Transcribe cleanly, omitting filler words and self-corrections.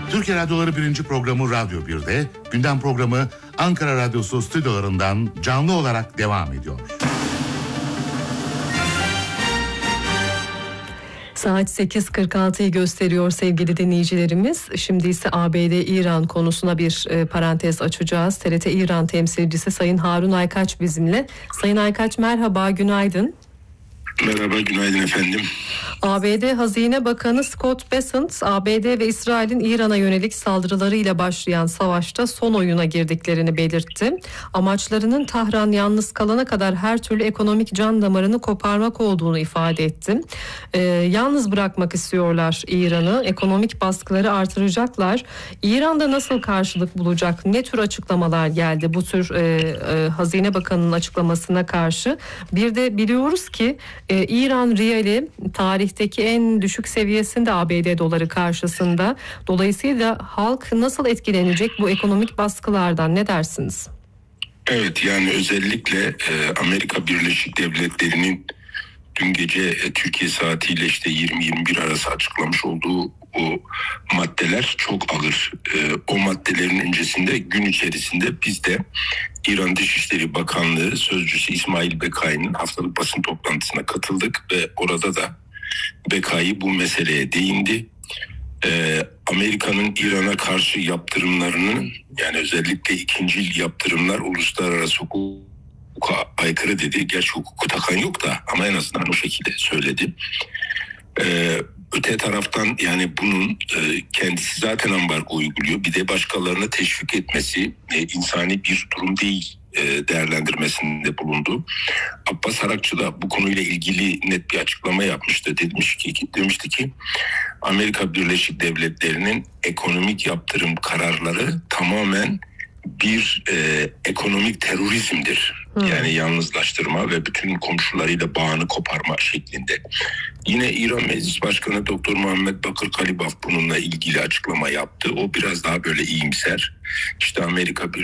Türkiye Radyoları 1. programı Radyo 1'de, gündem programı Ankara Radyosu stüdyolarından canlı olarak devam ediyor. Saat 8.46'yı gösteriyor sevgili dinleyicilerimiz. Şimdi ise ABD-İran konusuna bir parantez açacağız. TRT İran temsilcisi Sayın Harun Aykaç bizimle. Sayın Aykaç merhaba, günaydın. Merhaba, günaydın efendim. ABD Hazine Bakanı Scott Bessent, ABD ve İsrail'in İran'a yönelik saldırılarıyla başlayan savaşta son oyuna girdiklerini belirtti. Amaçlarının Tahran yalnız kalana kadar her türlü ekonomik can damarını koparmak olduğunu ifade etti. Yalnız bırakmak istiyorlar İran'ı, ekonomik baskıları artıracaklar. İran'da nasıl karşılık bulacak? Ne tür açıklamalar geldi bu tür Hazine Bakanı'nın açıklamasına karşı? Bir de biliyoruz ki İran riyali tarihteki en düşük seviyesinde ABD doları karşısında. Dolayısıyla halk nasıl etkilenecek bu ekonomik baskılardan, ne dersiniz? Evet, yani özellikle Amerika Birleşik Devletleri'nin dün gece Türkiye saatiyle işte 20-21 arası açıklamış olduğu o maddeler çok ağır. O maddelerin öncesinde gün içerisinde biz de İran Dışişleri Bakanlığı Sözcüsü İsmail Bekai'nin haftalık basın toplantısına katıldık ve orada da Bekai bu meseleye değindi. Amerika'nın İran'a karşı yaptırımlarının, yani özellikle ikincil yaptırımlar uluslararası hukuka aykırı dedi. Gerçi hukuku takan yok da ama en azından o şekilde söyledi. Öte taraftan yani bunun kendisi zaten ambargo uyguluyor. Bir de başkalarına teşvik etmesi insani bir durum değil değerlendirmesinde bulundu. Abbas Harakçı da bu konuyla ilgili net bir açıklama yapmıştı. Demişti ki Amerika Birleşik Devletleri'nin ekonomik yaptırım kararları tamamen bir ekonomik terörizmdir. Yani yalnızlaştırma ve bütün komşularıyla bağını koparma şeklinde. Yine İran Meclis Başkanı Dr. Muhammed Bakır Kalibaf bununla ilgili açıklama yaptı. O biraz daha böyle iyimser. İşte Amerika